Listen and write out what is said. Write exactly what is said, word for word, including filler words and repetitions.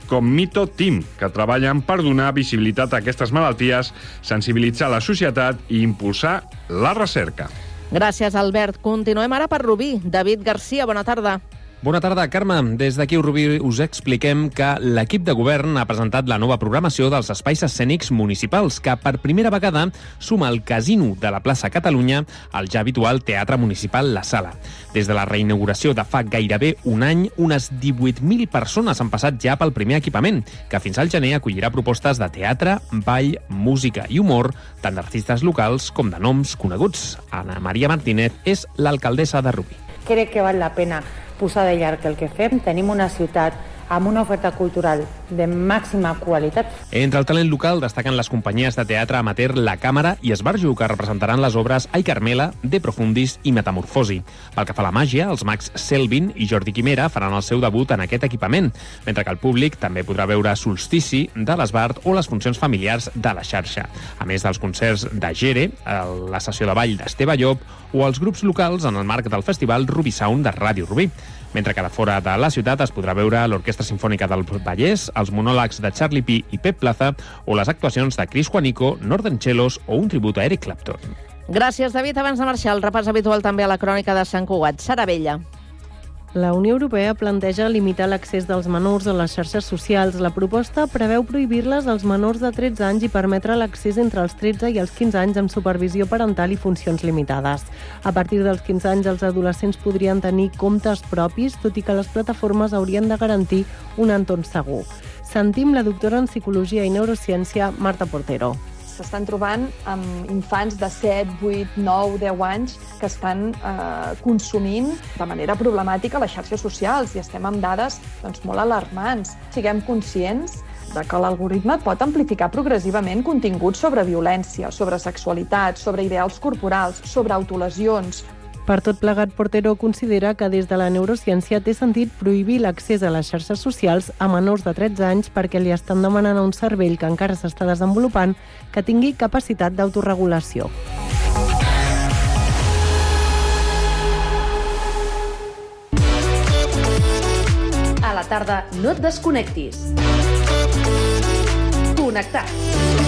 com Mito Team, que treballen per donar visibilitat a aquestes malalties, sensibilitzar la societat i impulsar la recerca. Gràcies, Albert. Continuem ara per Rubí. David Garcia, bona tarda. Bona tarda, Carme. Des d'aquí, Rubí, us expliquem que l'equip de govern ha presentat la nova programació dels espais escènics municipals, que per primera vegada suma el casino de la plaça Catalunya al ja habitual Teatre Municipal La Sala. Des de la reinauguració de fa gairebé un any, unes divuit mil persones han passat ja pel primer equipament, que fins al gener acollirà propostes de teatre, ball, música i humor, tant d'artistes locals com de noms coneguts. Ana Maria Martínez és l'alcaldessa de Rubí. Crec que val la pena posar de llarg el que fem. Tenim una ciutat amb una oferta cultural de màxima qualitat. Entre el talent local destaquen les companyies de teatre amateur La Càmera i Esbarjo, que representaran les obres Ai Carmela, De Profundis i Metamorfosi. Pel que fa a la màgia, els mags Selvin i Jordi Quimera faran el seu debut en aquest equipament, mentre que el públic també podrà veure Solstici, de l'Esbart o les funcions familiars de la xarxa, a més dels concerts de Gere, la sessió de ball d'Esteve Llop o els grups locals en el marc del festival Rubí Sound de Ràdio Rubí. Mentre que de fora de la ciutat es podrà veure l'Orquestra Simfònica del Vallès, els monòlegs de Charlie P. i Pep Plaza o les actuacions de Chris Juanico, Northern Cellos o un tribut a Eric Clapton. Gràcies, David. Abans de marxar, el repàs habitual també a la crònica de Sant Cugat. Sara Bella. La Unió Europea planteja limitar l'accés dels menors a les xarxes socials. La proposta preveu prohibir-les als menors de tretze anys i permetre l'accés entre els tretze i els quinze anys amb supervisió parental i funcions limitades. A partir dels quinze anys, els adolescents podrien tenir comptes propis, tot i que les plataformes haurien de garantir un entorn segur. Sentim la doctora en Psicologia i Neurociència, Marta Portero. S'estan trobant amb infants de set, vuit, nou, deu anys que estan eh, consumint de manera problemàtica les xarxes socials i estem amb dades doncs, molt alarmants. Siguem conscients de que l'algoritme pot amplificar progressivament continguts sobre violència, sobre sexualitat, sobre ideals corporals, sobre autolesions. Per tot plegat, Portero considera que des de la neurociència té sentit prohibir l'accés a les xarxes socials a menors de tretze anys perquè li estan demanant a un cervell que encara s'està desenvolupant que tingui capacitat d'autoregulació. A la tarda no et desconnectis. Connectats.